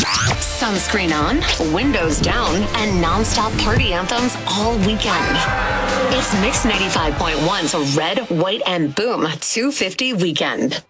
Sunscreen on, windows down, and nonstop party anthems all weekend. It's Mix 95.1's Red, White, and Boom 250 Weekend.